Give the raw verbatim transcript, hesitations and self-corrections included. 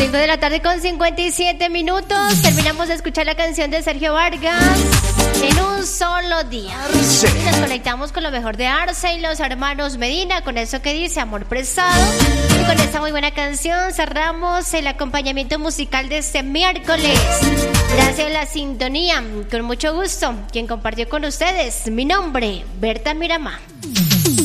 cinco de la tarde con cincuenta y siete minutos. Terminamos de escuchar la canción de Sergio Vargas, En un solo día. Y nos conectamos con lo mejor de Arce y los hermanos Medina, con eso que dice Amor Prestado. Y con esta muy buena canción cerramos el acompañamiento musical de este miércoles. Gracias a la sintonía, con mucho gusto. Quien compartió con ustedes, mi nombre, Berta Miramá.